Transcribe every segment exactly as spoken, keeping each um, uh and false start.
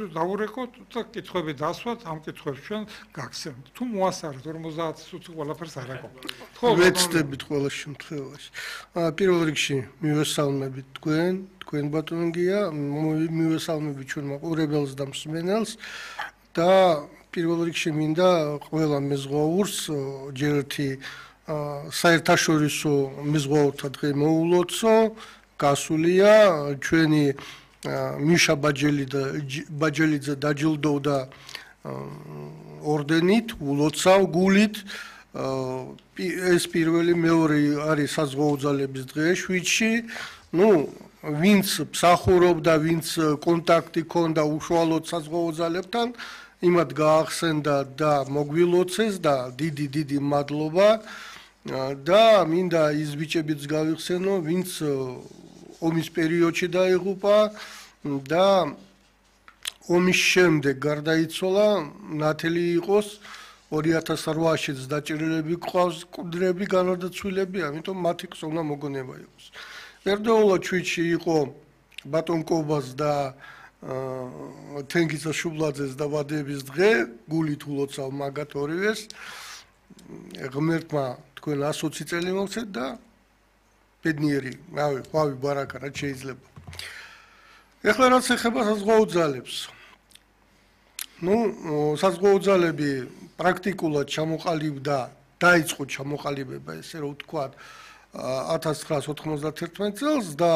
დავურეკოთ და კითხვები დასვათ, ამ კითხვებს ჩვენ გაგცემთ. თუ მოასწარეთ ორმოცდაათი წუთი ყველაფერს არ აკეთებთ. ხო, ვეცდებით ყველა შემთხვევაში. პირველ რიგში მივესალმებით თქვენ, თქვენ ბატონგია, მივესალმებით ჩვენ მაყურებელს და მსმენელს და პირველ რიგში მინდა ყველა მეზღვაურს ჯერ ერთი საერთაშორისო მეზღვაურთა დღე მოულოცო, გასულია ჩვენი მიშა ბაჯელიძე დაჯილდოვდა ორდენით, ულოცავ გულით. ეს პირველი, მეორე არის საზღვაო ძალების დღე შვიდში. ნუ ვინც მსახურობდა, ვინც კონტაქტი ჰქონდა უშუალოდ საზღვაო ძალებთან, იმათ გაახსენდა და მოგვილოცეს და დიდი დიდი მადლობა. და მინდა ის ბიჭებიც გავიხსენო, ვინც ომის პერიოდში დაიღუპა და ომის შემდეგ გარდაიცვალა, ნათელი იყოს ორი ათას რვაშიც დაჭერილები ყავს კუდრები განადაცვილები, ამიტომ მათი ხსოვნა მოგონება იყოს. ერთდროულად ჩვიდში იყო ბატონ კობას და თენგიზა შუბლაძეს დაბადების დღე, გულით ულოცავ მაგათ ორივეს. ღმერთმა თქვენ ასოცი წელი მოგცეთ და ბედნიერი, რავი, ხვავი ბარაკა რაც შეიძლება. ეხლა რაც ეხება საზღვაო ძალებს. ნუ საზღვაო ძალები პრაქტიკულად ჩამოყალიბდა, დაიწყო ჩამოყალიბება, ესე რომ ვთქვათ, ათას ცხრაას ოთხმოცდათერთმეტ წელს და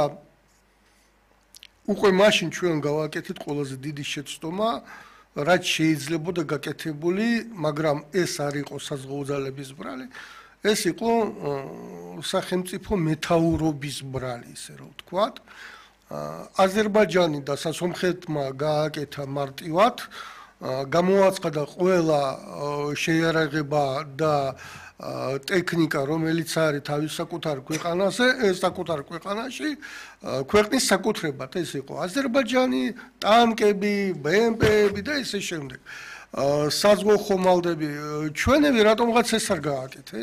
უკვე მაშინ ჩვენ გავაკეთეთ ყველაზე დიდი შეცდომა, რაც შეიძლებოდა გაკეთებული, მაგრამ ეს არ იყო საზღვაო ძალების ბრალი, ეს იყო სახელმწიფო მეთაურობის ბრალი, ესე რომ ვთქვათ. აზერბაიჯანი და სომხეთმა გააკეთა მარტივად, გამოაცხადა ყველა შეიარაღება და ტექნიკა, რომელიც არის თავის საკუთარ ქვეყანაზე, ეს საკუთარ ქვეყანაში ქვეყნის საკუთრებად ეს იყო აზერბაიჯანი, ტანკები, ბე ემ პეები და ისე შემდეგ. საზღვაო ხომალდები, ჩვენები რატომღაც ეს არ გააკეთეს?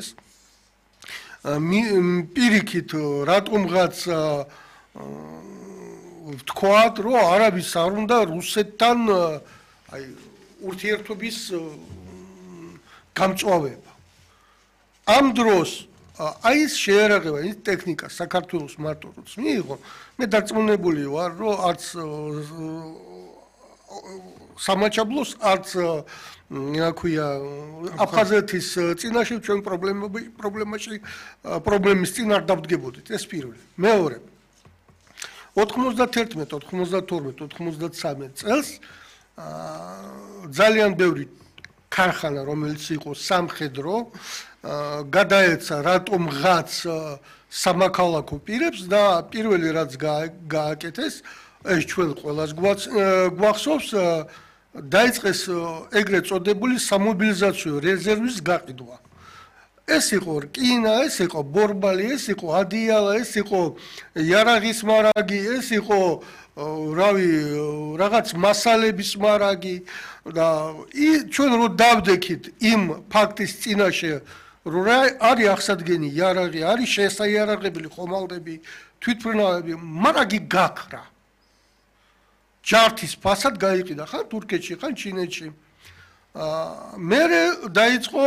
პირიქით, რატომღაც ვთქვათ, რომ არაბის არ უნდა რუსეთთან აი ურთიერთობის გამწვავება. ამ დროს აი ეს შეერაღება, ის ტექნიკა საქართველოს მარტო როც მიიღო, მე დარწმუნებული ვარ, რომ არც სამაჩაბლოს, არც აქვია აფხაზეთის წინაშე ჩვენ პრობლემაში პრობლემის წინ არ დავდგებოდით, ეს პირველი. მეორე ოთხმოცდათერთმეტ, ოთხმოცდათორმეტ, ოთხმოცდათსამეტ წელს ძალიან ბევრი ქარხანა, რომელიც იყო სამხედრო, გადაეცა რატომღაც სამაქალაქო პირებს და პირველი რაც გააკეთეს, ეს ჩვენ ყველას გვახსოვს, დაიწყეს ეგრეთ წოდებული სამობილიზაციო რეზერვის გაყიდვა. ეს იყო რკინა, ეს იყო ბორბალი, ეს იყო ადიალა, ეს იყო იარაღის მარაგი, ეს იყო რავი, რაღაც მასალების მარაგი და ჩვენ რო დავდექით იმ ფაქტის წინაშე, რომ არის აღსადგენი იარაღი, არის შესაიარაღებელი ხომალდები, თვითმფრინავები, მარაგი გაქრა. ჯართის ფასად გაიყიდა ხან თურქეთში, ხან ჩინეთში. მერე დაიწყო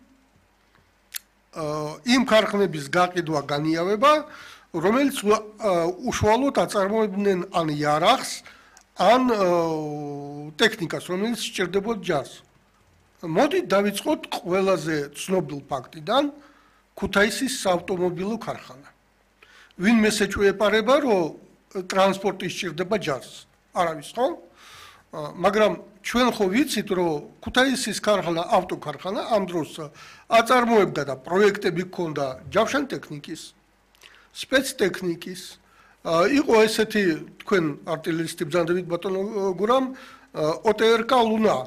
იმ ქარხნების გაყიდვა, განიავება, რომელიც უშუალოდ აწარმოებდნენ ან იარაღს, ან ტექნიკას, რომელიც სჭირდებოდა ჯარს. მოდით დავიწყოთ ყველაზე ცნობილ ფაქტიდან, ქუთაისის საავტომობილო ქარხანა. ვინმეს ეჭვეპარება, რომ ტრანსპორტი სჭირდება ჯარს. არავის ხო? მაგრამ ჩვენ ხო ვიცით, რომ ქუთაისის ქარხანა, ავტოქარხანა ამ დროს აწარმოებდა და პროექტები ჰქონდა ჯავშან ტექნიკის, სპეცტექნიკის, იყო ესეთი თქვენ არტილერისტი ბრძანდებით ბატონო გურამ, ო ტე er ka ლუნა.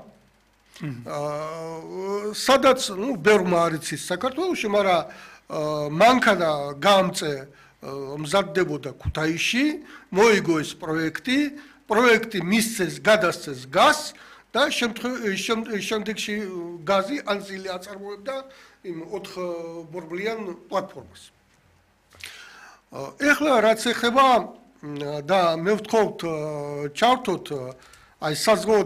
სადაც, ნუ ბევრმა არ იცის საქართველოში, მაგრამ მანქანა გამწე მზადდებოდა ქუთაისში, მოიგო ეს პროექტი, პროექტი მისცეს, გადასცეს გაზს და შემდეგში გაზი ანზილი აწარმოებდა იმ ოთხ ბორბლიან პლატფორმას. ეხლა რაც ეხება და მე ვთხოვთ ჩავთოთ აი საზღვაო